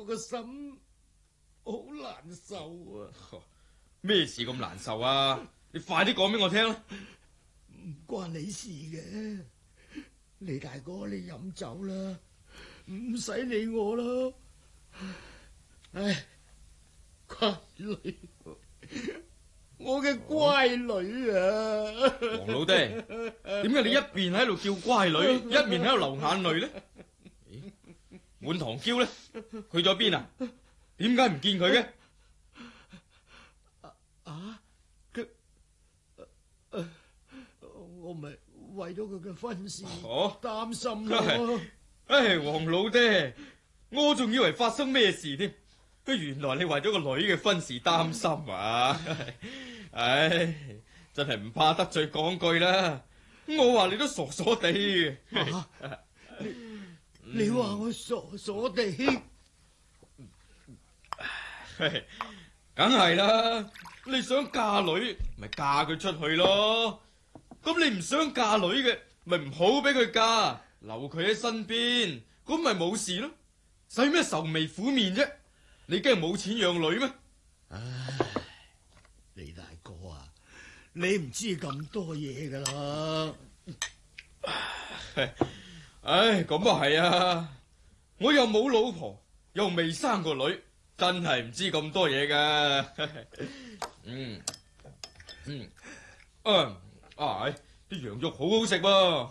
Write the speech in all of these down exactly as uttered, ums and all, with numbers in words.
個心好難受啊！ 咩事咁難受啊？你快啲講俾我聽啦！ 唔關你事嘅，李大哥，你飲酒啦，唔使理我啦。唉，乖女，我嘅乖女啊！ 黃老爹，點解你一邊喺度叫乖女，一面喺度流眼淚呢？滿堂嬌呢？去咗邊啊？點解唔見佢嘅？ 啊，佢，呃、我咪為咗佢嘅婚事擔心咯。 唉，黃老爹，我仲以為發生咩事添，原來你為咗個女嘅婚事擔心啊！唉，真係唔怕得罪講句啦，我話你都傻傻地嘅。 啊、你你話我傻傻地？ 梗係啦，你想嫁女咪嫁佢出去咯，咁你唔想嫁女嘅咪唔好俾佢嫁，留佢喺身邊，咁咪冇事咯，使咩愁眉苦面啫？你驚冇錢養女咩？ 唉，李大哥啊，你唔知咁多嘢噶啦。 唉，咁啊係啊，我又冇老婆，又未生個女。真係唔知咁多嘢噶。嗯嗯啊啊！啲羊肉好好食噃。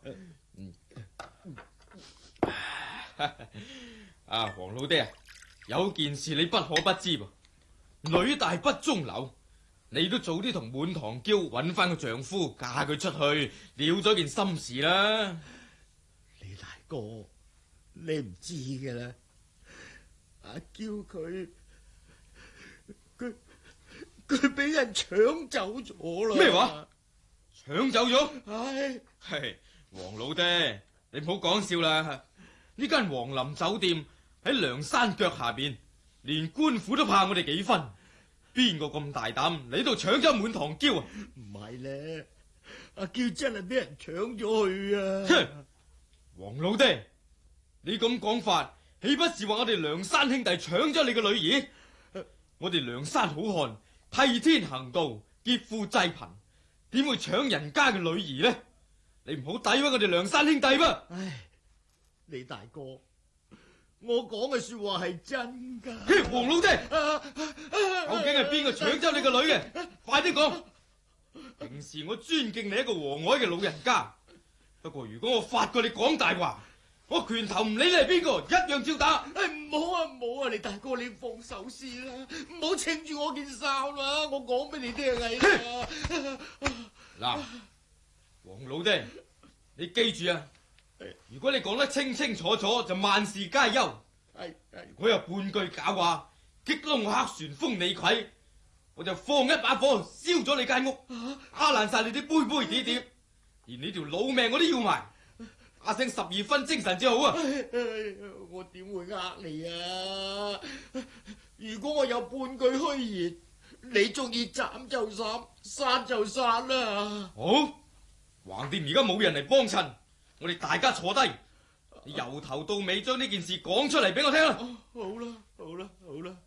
啊，黃老爹啊，有件事你不可不知噃，女大不中留，你都早啲同滿堂嬌搵翻個丈夫，嫁佢出去，了咗件心事啦。 李大哥，你唔知嘅啦。阿嬌佢佢佢俾人搶走咗啦！ 咩話？搶走咗？ 唉， 係黃老爹，你唔好講笑啦！呢間皇林酒店喺梁山腳下邊，連官府都怕我哋幾分。邊個咁大膽嚟度搶走滿堂嬌啊？ 唔係咧，阿嬌真係俾人搶咗去啊！ 哼，黃老爹，你咁講法，豈不是話我哋梁山兄弟搶咗你個女兒？我哋梁山好漢替天行道，劫富濟貧，點會搶人家嘅女兒呢？你唔好詆毀我哋梁山兄弟噃！ 唉，李大哥，我講嘅說話係真噶。 黃老爹，啊啊啊、究竟係邊個搶走你個女嘅？快啲講！平時我尊敬你一個和藹嘅老人家，不過如果我發覺你講大話，我拳頭唔理你係邊個，一樣照打。 唉，唔好啊，唔好啊，李大哥，你放手先啦，唔好扯住我件衫啦，我講俾你聽啊！ 嗱，黃老爹，你記住啊，如果你講得清清楚楚，就萬事皆休。 係係， 如果有半句假話，激窿黑旋風李逵，我就放一把火燒咗你間屋，蝦爛晒你啲杯杯碟碟，連你條老命我都要埋。打醒十二分精神至好啊！ 我點會呃你啊？如果我有半句虛言，你中意斬就斬，殺就殺啦！ 好，橫掂而家冇人嚟幫襯，我哋大家坐低，你由頭到尾將呢件事講出嚟俾我聽啦！ 好啦，好啦，好啦，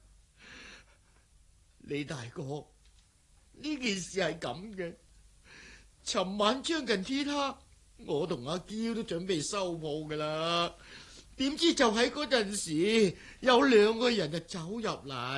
李大哥，呢件事係咁嘅，尋晚將近天黑。我同阿嬌都準備收鋪噶啦，點知就喺嗰陣時，有兩個人就走入嚟。